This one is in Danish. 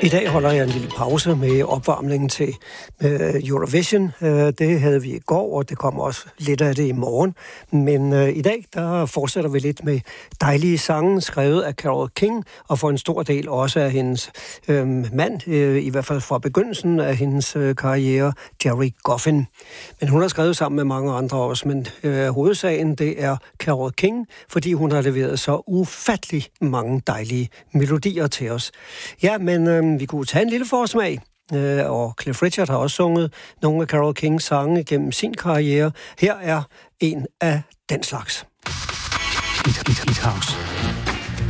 I dag holder jeg en lille pause med opvarmningen til Eurovision. Det havde vi i går, og det kommer også lidt af det i morgen. Men i dag, der fortsætter vi lidt med dejlige sange, skrevet af Carole King, og for en stor del også af hendes mand, i hvert fald fra begyndelsen af hendes karriere, Gerry Goffin. Men hun har skrevet sammen med mange andre også, men hovedsagen, det er Carole King, fordi hun har leveret så ufattelig mange dejlige melodier til os. Ja, men vi kunne tage en lille forsmag, og Cliff Richard har også sunget nogle af Carole Kings sange gennem sin karriere. Her er en af den slags. Hit House.